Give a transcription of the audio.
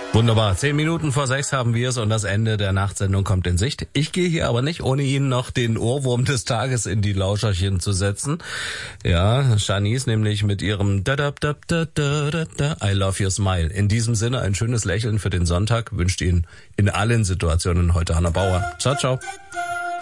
Wunderbar. 6:10 haben wir es und das Ende der Nachtsendung kommt in Sicht. Ich gehe hier aber nicht, ohne Ihnen noch den Ohrwurm des Tages in die Lauscherchen zu setzen. Ja, Shanice nämlich mit ihrem I love your smile. In diesem Sinne ein schönes Lächeln für den Sonntag wünscht Ihnen in allen Situationen heute Hanna Bauer. Ciao, ciao.